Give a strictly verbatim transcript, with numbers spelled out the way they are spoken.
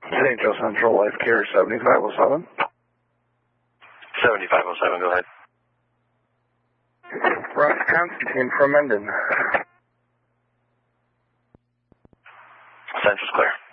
Saint Joe Central Life Care seventy-five oh seven. seventy-five oh seven, go ahead. Ross Constantine from Menden. Central's clear.